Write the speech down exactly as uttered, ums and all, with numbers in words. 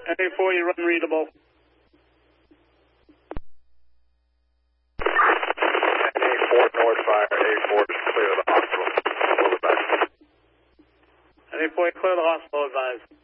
A four, you run readable. A four, north fire. A four, just clear the hospital. Hold it back. A four, clear the hospital, advised.